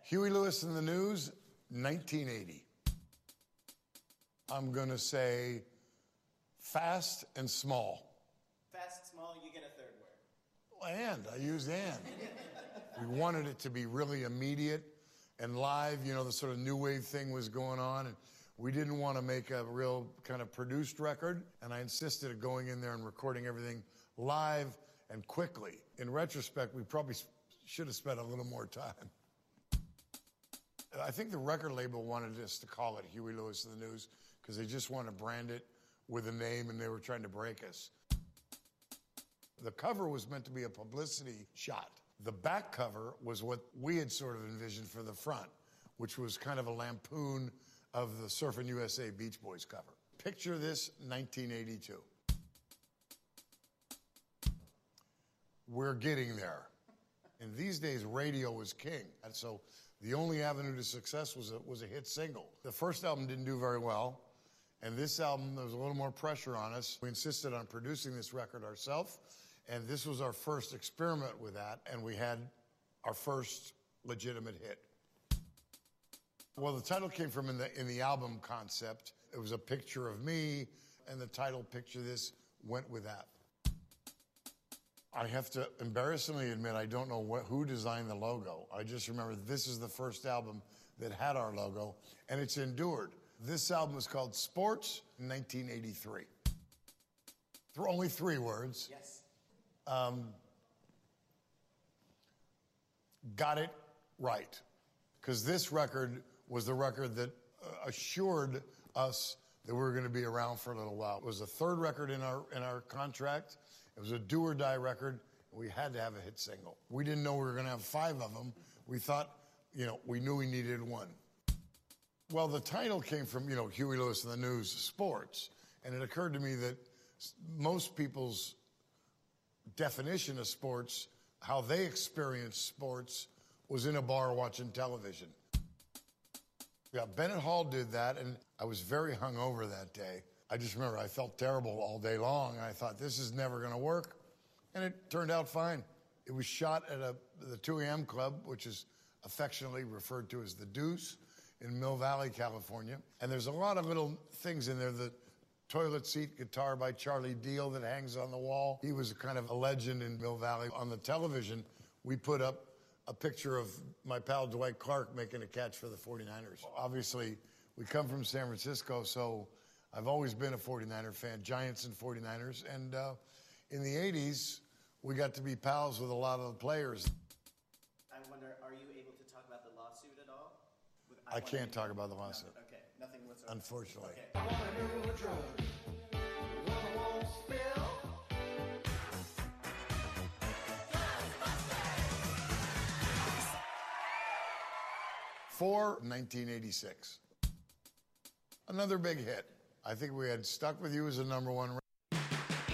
Huey Lewis and the News, 1980. I'm going to say fast and small. Fast, small, you get a third word. And, I used and. We wanted it to be really immediate and live. You know, the sort of new wave thing was going on. And we didn't want to make a real kind of produced record. And I insisted on going in there and recording everything live and quickly. In retrospect, we probably should have spent a little more time. I think the record label wanted us to call it Huey Lewis and the News because they just wanted to brand it with a name and they were trying to break us. The cover was meant to be a publicity shot. The back cover was what we had sort of envisioned for the front, which was kind of a lampoon of the Surfin' USA Beach Boys cover. Picture this, 1982. We're getting there. And these days, radio was king. And so the only avenue to success was a hit single. The first album didn't do very well. And this album, there was a little more pressure on us. We insisted on producing this record ourselves. And this was our first experiment with that. And we had our first legitimate hit. Well, the title came from in the album concept. It was a picture of me. And the title, Picture This, went with that. I have to embarrassingly admit I don't know who designed the logo. I just remember this is the first album that had our logo, and it's endured. This album was called Sports, 1983. Only 3 words. Yes. Got it right. Because this record was the record that assured us that we were going to be around for a little while. It was the 3rd record in our contract. It was a do-or-die record. We had to have a hit single. We didn't know we were going to have 5 of them. We thought, we knew we needed 1. Well, the title came from, Huey Lewis and the News, sports. And it occurred to me that most people's definition of sports, how they experience sports, was in a bar watching television. Yeah, Bennett Hall did that, and I was very hungover that day. I just remember I felt terrible all day long, and I thought, this is never going to work. And it turned out fine. It was shot at the 2 a.m. Club, which is affectionately referred to as the Deuce, in Mill Valley, California. And there's a lot of little things in there. The toilet seat guitar by Charlie Deal that hangs on the wall. He was kind of a legend in Mill Valley. On the television, we put up a picture of my pal Dwight Clark making a catch for the 49ers. Obviously, we come from San Francisco, so I've always been a 49er fan, Giants and 49ers. And in the 80s, we got to be pals with a lot of the players. I wonder, are you able to talk about the lawsuit at all? I can't talk about the lawsuit. No, okay, nothing whatsoever. Unfortunately. Okay. I wanna do a drug. One won't spill. 1986. Another big hit. I think we had Stuck With You as a #1